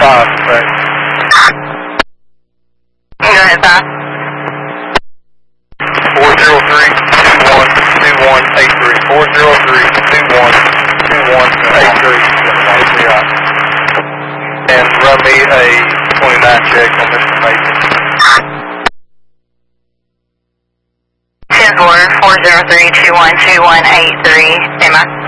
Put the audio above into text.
5, correct. Go ahead, 5. 403-21-2183. 403-21-2183. And run me a 29 check on Mr. Mason. 10-4, 403-21-2183. Emma.